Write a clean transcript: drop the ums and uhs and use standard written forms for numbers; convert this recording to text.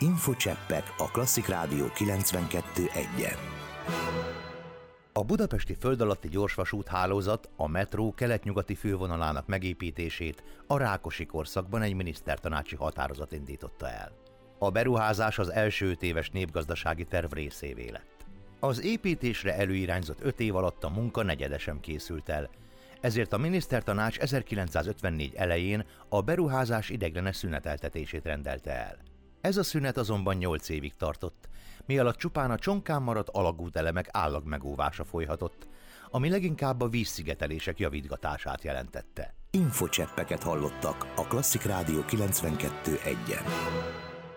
Infocseppek a Klasszik Rádió 92.1-en. A budapesti földalatti gyorsvasút hálózat a metró kelet-nyugati fővonalának megépítését a Rákosi korszakban egy minisztertanácsi határozat indította el. A beruházás az első 5 éves népgazdasági terv részévé lett. Az építésre előirányzott 5 év alatt a munka negyede sem készült el, ezért a minisztertanács 1954 elején a beruházás ideiglenes szüneteltetését rendelte el. Ez a szünet azonban 8 évig tartott, mi alatt csupán a csonkán maradt alagútelemek állagmegóvása folyhatott, ami leginkább a vízszigetelések javítgatását jelentette. Infocseppeket hallottak a Klasszik Rádió 92.1-en.